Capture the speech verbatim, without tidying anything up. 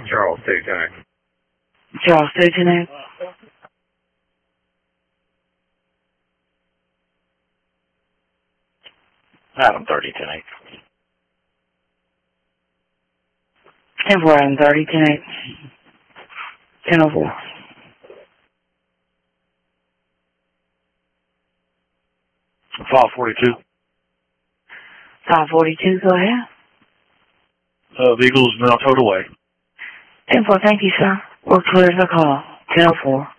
Charles two ten eight. Charles two ten eight. Adam thirty ten eight. ten four Adam thirty ten eight. ten oh four. five forty-two. five forty-two, go ahead. Uh, vehicle's now towed away. ten four, thank you, sir. We'll clear the call. ten oh four.